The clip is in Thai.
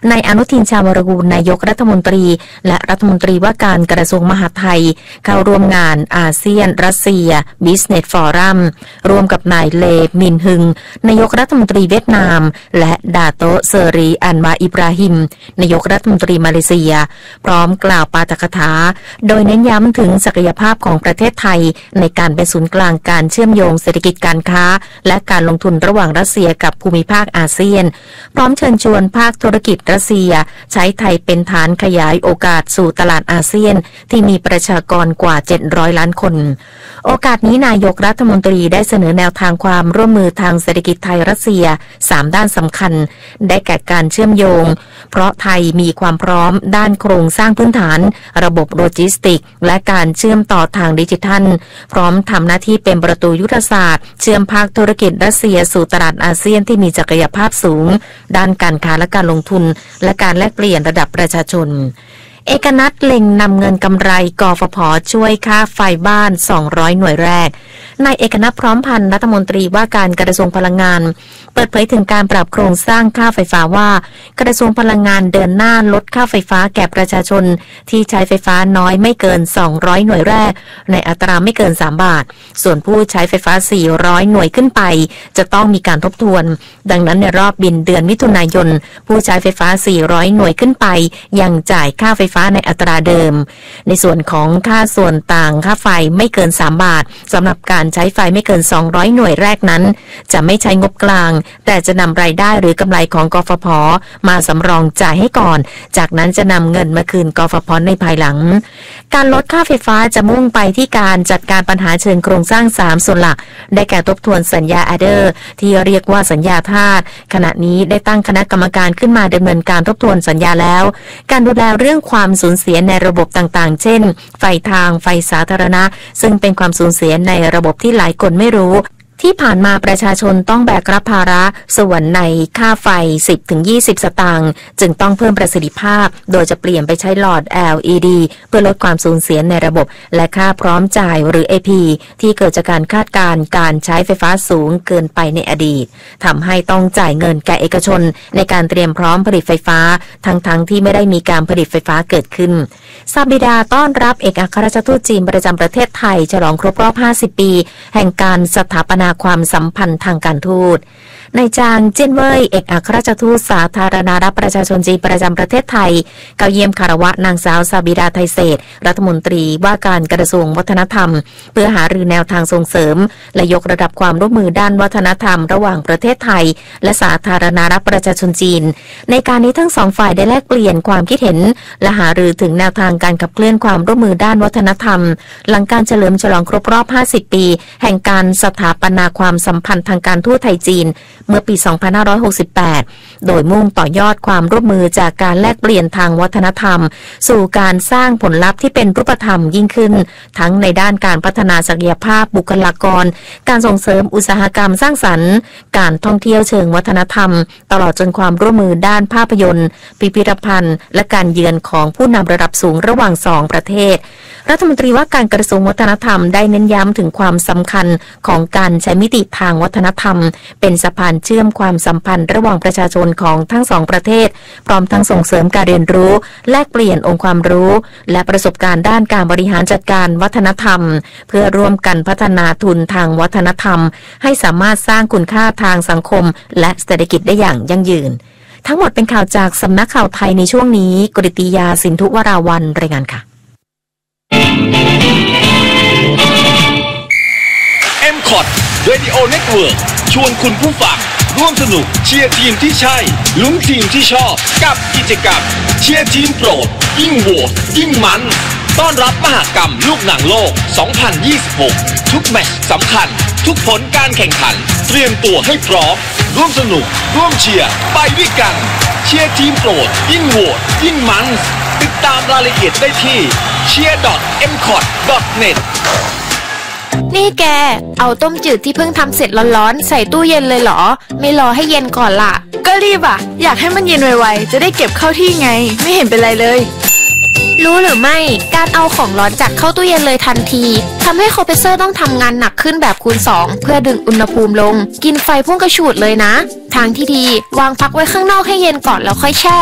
นายอนุทินชาญวรกูลนายกรัฐมนตรีและรัฐมนตรีว่าการกระทรวงมหาดไทยเข้าร่วมงานอาเซียนรัสเซีย Business Forum ร่วมกับนายเลมินฮึงนายกรัฐมนตรีเวียดนามและดาโตเซอรีอันวาอิบราฮิมนายกรัฐมนตรีมาเลเซียพร้อมกล่าวปาฐกถาโดยเน้นย้ำถึงศักยภาพของประเทศไทยในการเป็นศูนย์กลางการเชื่อมโยงเศรษฐกิจการค้าและการลงทุนระหว่างรัสเซียกับภูมิภาคอาเซียนพร้อมเชิญชวนภาคธุรกิจรัสเซียใช้ไทยเป็นฐานขยายโอกาสสู่ตลาดอาเซียนที่มีประชากรกว่า700ล้านคนโอกาสนี้นายกรัฐมนตรีได้เสนอแนวทางความร่วมมือทางเศรษฐกิจไทยรัสเซีย3ด้านสำคัญได้แก่การเชื่อมโยงเพราะไทยมีความพร้อมด้านโครงสร้างพื้นฐานระบบโลจิสติกและการเชื่อมต่อทางดิจิทัลพร้อมทำหน้าที่เป็นประตูยุทธศาสตร์เชื่อมภาคธุรกิจรัสเซียสู่ตลาดอาเซียนที่มีศักยภาพสูงด้านการค้าและการลงทุนและการแลกเปลี่ยนระดับประชาชนเอกนัทเล็งนำเงินกำไรกฟผ.ช่วยค่าไฟบ้าน200หน่วยแรกนายเอกนัทพร้อมพันธ์รัฐมนตรีว่าการกระทรวงพลังงานเปิดเผยถึงการปรับโครงสร้างค่าไฟฟ้าว่ากระทรวงพลังงานเดินหน้าลดค่าไฟฟ้าแก่ประชาชนที่ใช้ไฟฟ้าน้อยไม่เกิน200หน่วยแรกในอัตราไม่เกิน3บาทส่วนผู้ใช้ไฟฟ้า400หน่วยขึ้นไปจะต้องมีการทบทวนดังนั้นในรอบบินเดือนมิถุนายนผู้ใช้ไฟฟ้า400หน่วยขึ้นไปยังจ่ายค่าไฟฟ้าในอัตราเดิมในส่วนของค่าส่วนต่างค่าไฟไม่เกิน3บาทสำหรับการใช้ไฟไม่เกิน200หน่วยแรกนั้นจะไม่ใช้งบกลางแต่จะนำรายได้หรือกำไรของกฟผ.มาสำรองจ่ายให้ก่อนจากนั้นจะนำเงินมาคืนกฟผ.ในภายหลังการลดค่าไฟฟ้าจะมุ่งไปที่การจัดการปัญหาเชิงโครงสร้าง3ส่วนหลักได้แก่ทบทวนสัญญาแอดเดอร์ที่เรียกว่าสัญญาทาสขณะนี้ได้ตั้งคณะกรรมการขึ้นมาดำเนินการทบทวนสัญญาแล้วการดูแลเรื่องความสูญเสียในระบบต่างๆเช่นไฟทางไฟสาธารณะซึ่งเป็นความสูญเสียในระบบที่หลายคนไม่รู้ที่ผ่านมาประชาชนต้องแบกรับภาระส่วนในค่าไฟ 10-20 สตางค์จึงต้องเพิ่มประสิทธิภาพโดยจะเปลี่ยนไปใช้หลอด LED เพื่อลดความสูญเสียในระบบและค่าพร้อมจ่ายหรือ AP ที่เกิดจากการคาดการณ์การใช้ไฟฟ้าสูงเกินไปในอดีตทำให้ต้องจ่ายเงินแก่เอกชนในการเตรียมพร้อมผลิตไฟฟ้าทั้งที่ไม่ได้มีการผลิตไฟฟ้าเกิดขึ้นซาบิดาต้อนรับเอกอัครราชทูตจีนประจำประเทศไทยฉลองครบรอบ50 ปีแห่งการสถาปนาความสัมพันธ์ทางการทูตนายจางเจิ้นเว่ยเอกอัครราชทูตสาธารณรัฐประชาชนจีนประจำประเทศไทยเข้าเยี่ยมคารวะนางสาวซาบิดาไทเศษรัฐมนตรีว่าการกระทรวงวัฒนธรรมเพื่อหารือแนวทางส่งเสริมและยกระดับความร่วมมือด้านวัฒนธรรมระหว่างประเทศไทยและสาธารณรัฐประชาชนจีนในการนี้ทั้งสองฝ่ายได้แลกเปลี่ยนความคิดเห็นและหารือถึงแนวทางการขับเคลื่อนความร่วมมือด้านวัฒนธรรมหลังการเฉลิมฉลองครบรอบ50 ปีแห่งการสถาปนาความสัมพันธ์ทางการทูตไทยจีนเมื่อปี2568โดยมุ่งต่อยอดความร่วมมือจากการแลกเปลี่ยนทางวัฒนธรรมสู่การสร้างผลลัพธ์ที่เป็นรูปธรรมยิ่งขึ้นทั้งในด้านการพัฒนาศักยภาพบุคลากรการส่งเสริมอุตสาหกรรมสร้างสรรค์การท่องเที่ยวเชิงวัฒนธรรมตลอดจนความร่วมมือด้านภาพยนตร์พิพิธภัณฑ์และการเยือนของผู้นำระดับสูงระหว่าง2ประเทศรัฐมนตรีว่าการกระทรวงวัฒนธรรมได้เน้นย้ำถึงความสำคัญของการใช้มิติทางวัฒนธรรมเป็นสะพานเชื่อมความสัมพันธ์ระหว่างประชาชนของทั้ง2ประเทศพร้อมทั้งส่งเสริมการเรียนรู้แลกเปลี่ยนองค์ความรู้และประสบการณ์ด้านการบริหารจัดการวัฒนธรรมเพื่อร่วมกันพัฒนาทุนทางวัฒนธรรมให้สามารถสร้างคุณค่าทางสังคมและเศรษฐกิจได้อย่างยั่งยืนทั้งหมดเป็นข่าวจากสำนักข่าวไทยในช่วงนี้กฤติยาสินธุวราวัลย์รายงานค่ะ M-Cot Radio Network ชวนคุณผู้ฟังร่วมสนุกเชียร์ทีมที่ใช่ลุ้นทีมที่ชอบกับกิจกรรมเชียร์ทีมโปรดยิ่งโหวตยิ่งมันต้อนรับมหกรรมลูกหนังโลก 2026 ทุกแมตช์สำคัญทุกผลการแข่งขันเตรียมตัวให้พร้อมร่วมสนุกร่วมเชียร์ไปด้วยกันเชียร์ทีมโปรดยิ่งโหวตยิ่งมันติดตามรายละเอียดได้ที่ cheer.mcot.net นี่แกเอาต้มจืดที่เพิ่งทำเสร็จร้อนๆใส่ตู้เย็นเลยเหรอไม่รอให้เย็นก่อนล่ะก็รีบอ่ะอยากให้มันเย็นไวๆจะได้เก็บเข้าที่ไงไม่เห็นเป็นไรเลยรู้หรือไม่การเอาของร้อนจากเข้าตู้เย็นเลยทันทีทำให้คอมเพรสเซอร์ต้องทำงานหนักขึ้นแบบคูณ2เพื่อดึงอุณหภูมิลงกินไฟพุ่งกระฉูดเลยนะทางที่ดีวางพักไว้ข้างนอกให้เย็นก่อนแล้วค่อยแช่